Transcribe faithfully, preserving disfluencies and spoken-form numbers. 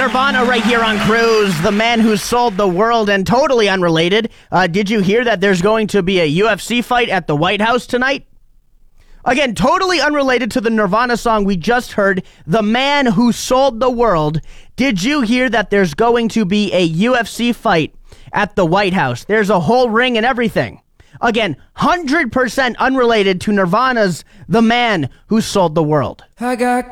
Nirvana right here on Cruise, the man who sold the world, and totally unrelated. Uh, did you hear that there's going to be a U F C fight at the White House tonight? Again, totally unrelated to the Nirvana song we just heard, the man who sold the world. Did you hear that there's going to be a U F C fight at the White House? There's a whole ring and everything. Again, one hundred percent unrelated to Nirvana's The Man Who Sold the World. I got